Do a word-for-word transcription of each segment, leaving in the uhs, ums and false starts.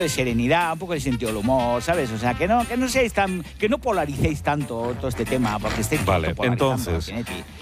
de serenidad, un poco de sentido del humor, ¿sabes? O sea, que no, que no seáis tan, que no polaricéis tanto todo este tema, porque estáis vale, entonces,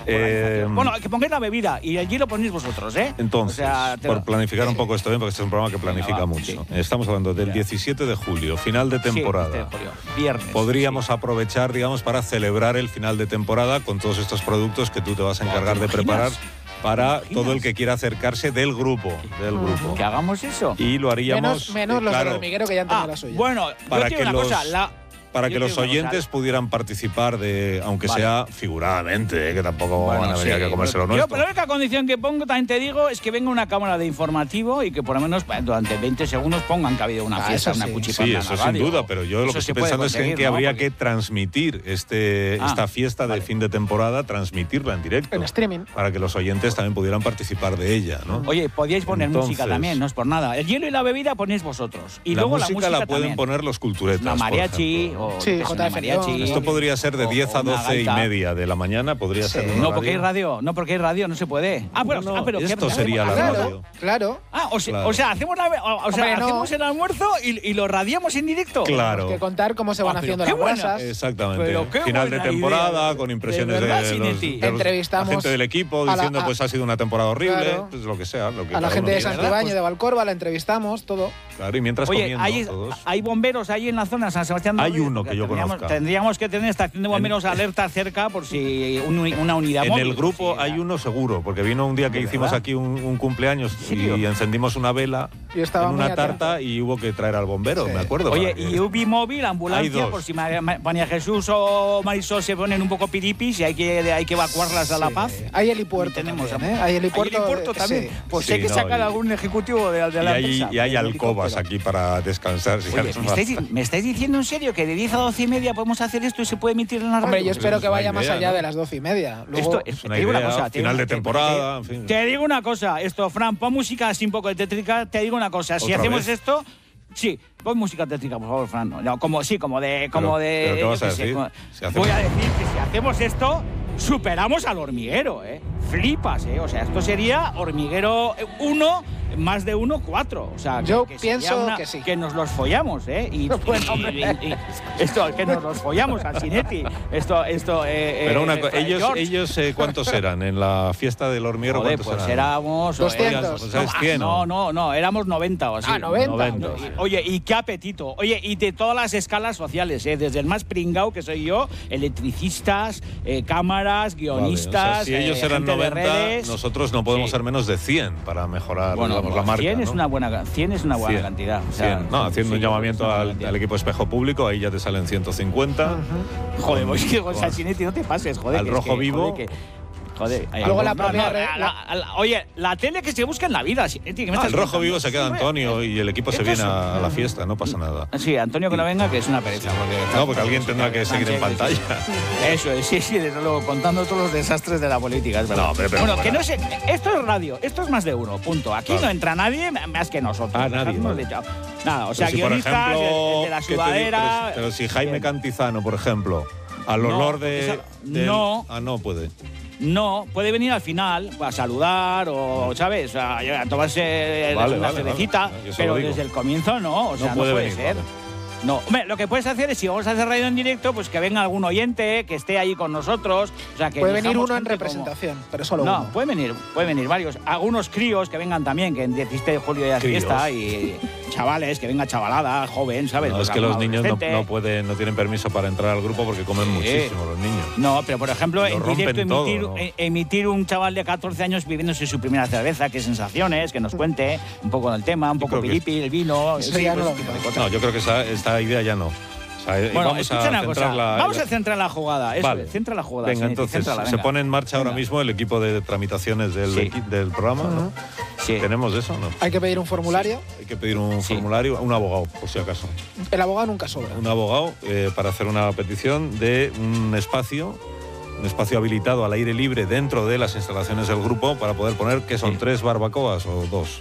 eh, bueno, que pongáis la bebida y allí lo ponéis vosotros, ¿eh? Entonces, o sea, por lo... planificar un poco esto bien, porque este es un programa que planifica Venga, va, mucho. Sí. Estamos hablando del diecisiete de julio, final de temporada. Sí, de julio. Viernes. Podríamos sí. aprovechar, digamos, para celebrar el final de temporada con todos estos productos que tú te vas a encargar oh, de preparar para todo el que quiera acercarse del grupo, del grupo. Que hagamos eso. Y lo haríamos... Menos, menos eh, los claro, del hormiguero que ya han tenido ah, la suya. Bueno, para yo que una los, cosa, la... Para que los oyentes pudieran participar de, aunque vale. sea figuradamente, ¿eh? Que tampoco bueno, van a venir sí, a comerse lo nuestro. Yo, pero la única condición que pongo, también te digo, es que venga una cámara de informativo y que por lo menos durante veinte segundos pongan que ha habido una fiesta, ah, una sí. cuchipanda. Sí, eso sin duda, pero yo lo que estoy pensando es en que ¿no? habría Porque... que transmitir este, ah, esta fiesta vale. de fin de temporada, transmitirla en directo. En streaming. Para que los oyentes también pudieran participar de ella, ¿no? Oye, podíais poner Entonces, música también, no es por nada. El hielo y la bebida ponéis vosotros. Y la luego música la música la pueden también. poner los culturetas. La mariachi o sí, mariachi. Esto podría ser de diez a doce y media de la mañana, podría sí. ser. No, porque hay radio, no, porque hay radio, no se puede. Ah, bueno, no, ah, pero esto ¿qué, sería la claro, radio. Claro. Ah, o sea, claro. o sea hacemos, la, o, o sea, Hombre, hacemos no. el almuerzo y, y lo radiamos en directo. Claro. Tenemos que contar cómo se van ah, haciendo las brasas. Exactamente. Final de temporada, idea. con impresiones de, verdad, de, los, de Entrevistamos la gente del equipo diciendo, la, a, pues ha sido una temporada horrible, claro. pues lo que sea. Lo que a la gente de Santibáñez, pues, de Valcorba, la entrevistamos, todo. Claro, y mientras Oye, comiendo hay, todos. hay bomberos ahí en la zona de San Sebastián de Hay Reyes, uno que yo tendríamos, conozca. Tendríamos que tener estación de bomberos en, alerta cerca por si un, una unidad en móvil. En el grupo sí, hay uno seguro, porque vino un día que hicimos verdad? aquí un, un cumpleaños y encendimos una vela y estaba en una tarta y hubo que traer al bombero, sí. me acuerdo. Oye, y U B I móvil, ambulancia, por si María Jesús o Marisol se ponen un poco piripis y hay que, hay que evacuarlas a La Paz. Sí. Hay helipuerto tenemos, también, ¿eh? Hay helipuerto, ¿Hay helipuerto también. Sí. Pues sí, hay que no, sacar y, algún ejecutivo de, de y la hay, empresa. Y hay alcobas aquí para descansar. Si Oye, ¿me estáis, ¿me estáis diciendo en serio que de diez a doce y media podemos hacer esto y se puede emitir en la radio? Hombre, yo espero pues que vaya idea, más allá ¿no? de las doce y media. Luego, esto es una idea, una cosa, final de temporada. Te, en fin. te digo una cosa, esto, Fran, pon música así un poco de tétrica. Te digo una cosa, si hacemos vez? esto, sí, pon música tétrica, por favor, Fran. No, como sí, como de, como pero, de. ¿pero qué vas a sé, decir? como, si hacemos... Voy a decir que si hacemos esto, superamos al hormiguero, ¿eh? Flipas, ¿eh? O sea, esto sería hormiguero uno. Más de uno, cuatro. O sea, yo que, que pienso una, que sí. Que nos los follamos, ¿eh? Y, bueno, y, y, y, y esto, que nos los follamos al Cinetti. Esto, esto. Eh, Pero una, eh, ellos, George. ellos eh, ¿cuántos eran en la fiesta del hormiguero? Joder, ¿cuántos pues eran? éramos doscientos. O sea, es cien, no, no, no, éramos noventa o así. Ah, noventa. noventa. Oye, y qué apetito. Oye, y de todas las escalas sociales, ¿eh? Desde el más pringao que soy yo, electricistas, eh, cámaras, guionistas. Vale, o sea, si ellos eh, eran noventa, redes, nosotros no podemos sí. ser menos de cien para mejorar bueno, digamos, la marca. cien ¿no? es una buena, cien es una buena cien, cantidad. O sea, cien. No, haciendo sí, un llamamiento al, al, al equipo espejo público, ahí ya te salen ciento cincuenta. Uh-huh. Joder, pues que con Sanchinetti no te pases, joder. Al que rojo es que, vivo. Joder, que, Joder, luego la no, propia no, red, la, la, la, oye, la tele que se busca en la vida. ¿Qué me ah, estás el rojo contando? vivo se queda Antonio y el equipo se viene a, a la fiesta, no pasa nada. Sí, Antonio que no venga, que es una pereza. Porque no, porque alguien tendrá que seguir en pantalla. Eso es, sí, sí, desde luego, contando todos los desastres de la política, es verdad. No, pero, pero, bueno, bueno. que no sé, esto es radio, esto es más de uno, punto. Aquí claro. no entra nadie más que nosotros. Ah, nadie. Vale. Nada, o sea, si guionistas, por ejemplo, el, el de la sudadera… Pero, pero si Jaime bien. Cantizano, por ejemplo, al olor no, de, esa, de… No. Ah, no puede. No, puede venir al final a saludar o, ¿sabes? A, a tomarse vale, una vale, cervecita, vale. pero desde el comienzo no, o sea, no puede, no puede venir, ser. Vale. No, hombre, lo que puedes hacer es, si vamos a hacer radio en directo, pues que venga algún oyente, que esté ahí con nosotros. O sea, que puede venir uno en representación, como… pero solo no, uno. No, puede venir, puede venir varios. Algunos críos que vengan también, que en diecisiete de julio ya es fiesta, y chavales, que venga chavalada, joven, ¿sabes? No, pues es que los niños no, no pueden, no tienen permiso para entrar al grupo porque comen sí. muchísimo los niños. No, pero por ejemplo, en directo todo, emitir, ¿no? emitir un chaval de catorce años viviéndose su primera cerveza, qué sensaciones, que nos cuente un poco del tema, un poco piripi, el vino, eso sí, ya pues, no, tipo de cosas. no, yo creo que esa, esta idea ya no. O sea, bueno, vamos a una cosa. la, vamos a centrar la jugada. Eso, vale. centra la jugada. Venga, Sanity, entonces, venga. se pone en marcha venga. ahora mismo el equipo de tramitaciones del, sí. del programa, ¿no? Uh-huh. Sí. ¿Tenemos eso no? Hay que pedir un formulario. Sí. Hay que pedir un sí. formulario, un abogado, por si acaso. El abogado nunca sobra. Un abogado eh, para hacer una petición de un espacio, un espacio habilitado al aire libre dentro de las instalaciones del grupo para poder poner, que son sí. tres barbacoas o dos.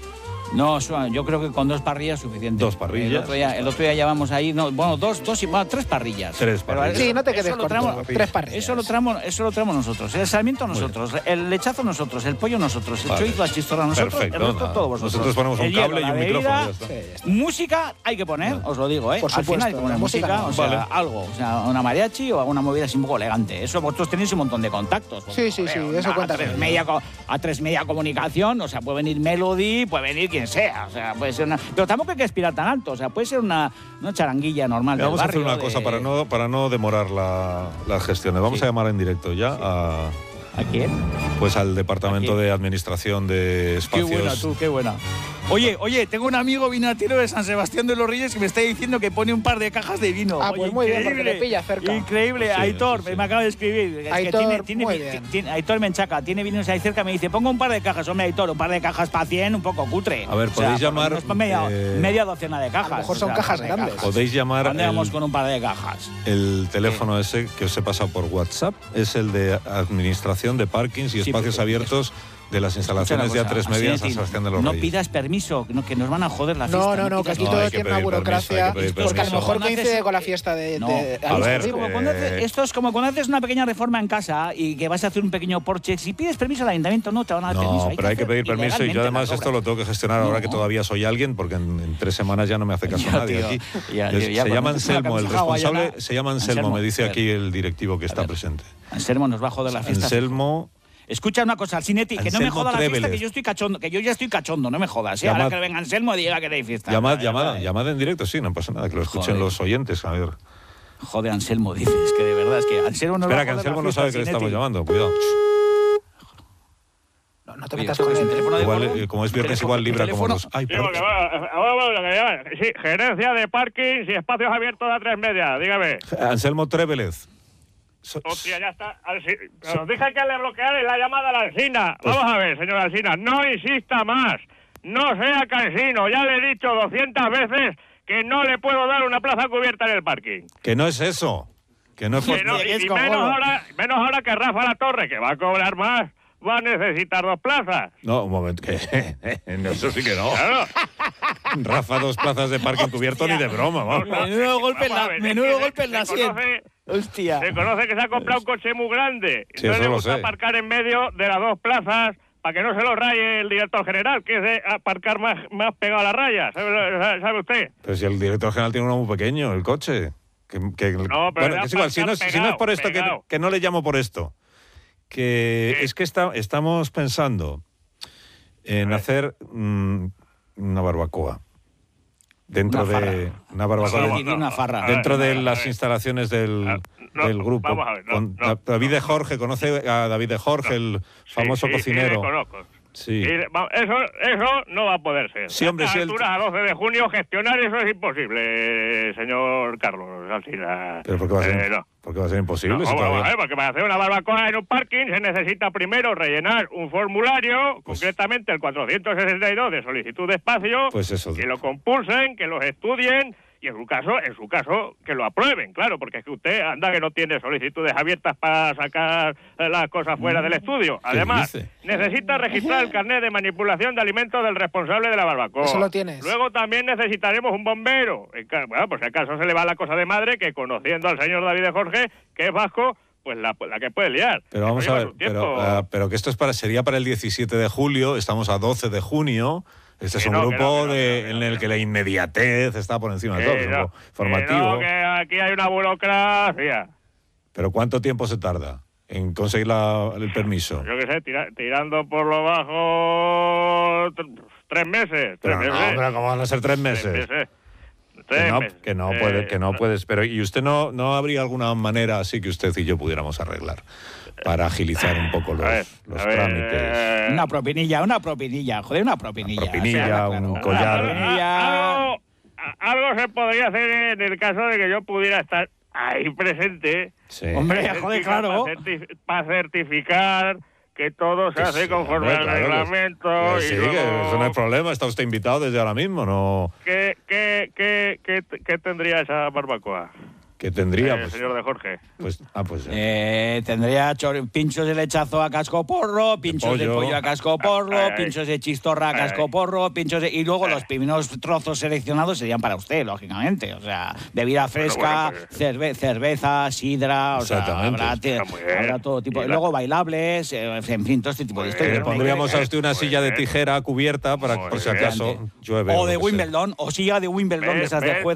No, yo creo que con dos parrillas es suficiente. Dos parrillas. El otro día, el otro día llevamos ahí, no, bueno, dos, dos y bueno, tres parrillas. Tres parrillas. Sí, no te quedes con tramos, tres parrillas. Eso lo traemos, eso lo traemos nosotros. El sarmiento nosotros, el lechazo nosotros, el pollo nosotros, el vale. chorizo, la chistorra nosotros, Perfecto, el resto nada. todos vosotros. Nosotros ponemos un el cable hielo, y un bebida, micrófono. Ya está. Sí, ya está. Música hay que poner, no. os lo digo, ¿eh? Por Al supuesto, final hay que poner música, música no. o sea, Vale. algo, o sea, una mariachi o alguna movida así un poco elegante. Eso vosotros tenéis un montón de contactos. Sí, sí, sí, eso cuenta. A tres, media, a tres media comunicación, o sea, puede venir Melody, puede venir quien sea, o sea, puede ser una... Pero tampoco hay que aspirar tan alto, o sea, puede ser una, una charanguilla normal. Vamos del a hacer barrio una cosa de... para no, para no demorar la, las gestiones. Vamos Sí. a llamar en directo ya Sí. a, ¿A quién? pues al Departamento ¿A quién? de Administración de Qué Espacios. buena tú, qué buena. Oye, oye, tengo un amigo vinatero de San Sebastián de los Reyes que me está diciendo que pone un par de cajas de vino. Ah, Oye, pues muy bien, porque increíble, le pilla cerca. Increíble, Sí, Aitor, sí, sí. me acaba de escribir. Es Aitor, que tiene, tiene, muy vi- bien. tiene- Aitor Menchaca, tiene vinos ahí cerca, me dice, pongo un par de cajas. Hombre, Aitor, un par de cajas para cien, un poco cutre. A ver, O sea, podéis por lo llar, menos pa' media, eh, media docena de cajas. a lo mejor o son sea, cajas par de grandes. Podéis llamar ¿Dónde vamos el, con un par de cajas? el teléfono ese que os he pasado por WhatsApp. Es el de Administración de Parkings y Sí, Espacios porque- Abiertos de las Escucha una instalaciones de A cosa, tres Media en así San de ti, Sebastián de los No Reyes. pidas permiso, no, que nos van a joder la fiesta. No, no, no, que pidas aquí No, todo hay que tiene una pedir permiso, burocracia, hay que pedir porque a lo permiso. mejor Cuando coincide haces- con la fiesta de... No, de a ver, esto, es como cuando haces, eh, esto es como cuando haces una pequeña reforma en casa y que vas a hacer un pequeño porche. Si pides permiso al ayuntamiento, no te van a dar permiso. No, pero hay que hacer pedir permiso y yo ilegalmente además las esto obras. lo tengo que gestionar ahora No. que todavía soy alguien porque en, en tres semanas ya no me hace caso Ya, nadie tío. aquí. Ya, Es- ya, ya, se cuando llama te ponga Anselmo, el camisa hawaiana- responsable se llama Anselmo, Anselmo, me dice a ver. aquí el directivo que está ver. presente. Anselmo nos va a joder la fiesta. Anselmo, Escucha una cosa, Alcinetti, que no me Anselmo joda la fiesta, Trévelez. que yo estoy cachondo, que yo ya estoy cachondo, no me jodas. ¿eh? Llamad- Ahora que venga Anselmo y diga que hay fiesta. llamad, Vale, llamad, vale. llamad en directo, sí, no pasa nada, que lo escuchen Joder. los oyentes, a ver. Joder, Anselmo, dices, que de verdad es que Anselmo nos va Espera, a que joder la Anselmo no fiesta, sabe que le estamos Alcinetti. llamando, cuidado. No, no te Oye, metas ¿coges con un él. teléfono de Igual, Gordon? eh, como es viernes, ¿Teléfono- igual libra como teléfono? los... Ay, Digo pero- que va, ahora lo que llaman, sí, gerencia de parkings y espacios abiertos de A tres Media, dígame. Anselmo Trévelez. So- Hostia, ya está. Alci- Os dije que le bloquearais la llamada a la Alsina. Vamos a ver, señor Alsina, no insista más. No sea cansino. Ya le he dicho doscientas veces que no le puedo dar una plaza cubierta en el parking. Que no es eso. Que no es... Que no- y es y cojonudo. menos, ahora, menos ahora que Rafa La Torre, que va a cobrar más, va a necesitar dos plazas. No, un momento, que no, eso sí que no. Claro. Rafa, dos plazas de parking cubierto ni de broma, vamos. Menudo golpe en Vamos a la, ver, es menudo que golpe en la se sien. conoce- Hostia. Se conoce que se ha comprado un coche muy grande. Sí, Entonces eso le lo gusta sé. aparcar en medio de las dos plazas para que no se lo raye el director general, que es de aparcar más, más pegado a la raya. ¿Sabe, sabe usted? Pero si el director general tiene uno muy pequeño, el coche. Que, que- No, pero bueno, era que es igual, si no, es- aparcar si no es por pegado, esto, que, pegado. que no le llamo por esto. Que Sí. es que está, estamos pensando en A ver. hacer mm, una barbacoa. Dentro Una de. farra. Una barbacoa. Sí, tiene una farra. A ver, Dentro a de ver, las a ver. instalaciones del, Ah, no, del grupo. vamos a ver, no, Con no, David de no, Jorge, ¿conoce a David de Jorge, el Sí, famoso sí, cocinero? Sí, le conozco. Sí. Y, va- eso, eso no va a poder ser. Sí, hombre, a sí, estas el- alturas, a doce de junio, gestionar eso es imposible, señor Carlos Alsina. ¿Pero por qué va a ser, Eh, no. por qué va a ser imposible? No, si vamos todavía- a ver, porque para hacer una barbacoa en un parking se necesita primero rellenar un formulario, Pues- concretamente el cuatrocientos sesenta y dos de solicitud de espacio, Pues eso. que lo compulsen, que los estudien y en su caso, en su caso, que lo aprueben, claro, porque es que usted anda que no tiene solicitudes abiertas para sacar eh, las cosas fuera del estudio. Además, dice? necesita registrar el carnet de manipulación de alimentos del responsable de la barbacoa. Eso lo tienes. Luego también necesitaremos un bombero. En ca- Bueno, pues si acaso se le va la cosa de madre, que conociendo al señor David de Jorge, que es vasco, pues la, la que puede liar. Pero vamos Eso a lleva ver, su tiempo. pero, ah, pero que esto es para, sería para el diecisiete de julio, estamos a doce de junio. Este es Que un no, que grupo no, que no, de, que no, en que el no. que la inmediatez está por encima de todo, Que es un no, grupo que formativo. no, que aquí hay una burocracia. Pero ¿cuánto tiempo se tarda en conseguir la- el permiso? Yo qué sé, tira- tirando por lo bajo tr- tres meses. Pero tres no, meses. pero ¿cómo van a ser tres Tres meses? meses. Que Tres no, meses. que no Eh, puede, que no puedes. Pero ¿y usted no, no habría alguna manera así que usted y yo pudiéramos arreglar para agilizar un poco los, A ver, los a ver, trámites? eh, Una propinilla, una propinilla, joder, una propinilla. Una propinilla, o sea, un claro. collar. Una a- propinilla. algo, a- algo se podría hacer en el caso de que yo pudiera estar ahí presente. Sí. Hombre, joder, claro. Para, certi- para certificar que todo se Que hace sí, conforme hombre, al claro que- reglamento. que y sí, luego- que eso no es problema, está usted invitado desde ahora mismo, no. ¿Qué, qué, qué, qué, qué tendría esa barbacoa? Que tendría, eh, pues, señor de Jorge. Pues, ah, pues eh, tendría chor- pinchos de lechazo a cascoporro, pinchos de pollo, de pollo a cascoporro, ay, ay. pinchos de chistorra a cascoporro, pinchos de... Y luego ay. los primeros trozos seleccionados serían para usted, lógicamente. O sea, bebida fresca, bueno, pues, cerve- cerveza, sidra, o sea, Exactamente. habrá, te- Está muy bien. habrá todo tipo. Y Y la- luego bailables, eh, en fin, todo este tipo de Muy historias. le bien, ¿no? pondríamos a usted una Muy silla de bien. tijera cubierta para Muy por si bien. acaso llueve. O lo de que sea. Wimbledon, o silla de Wimbledon, de Ves, esas de ves, juez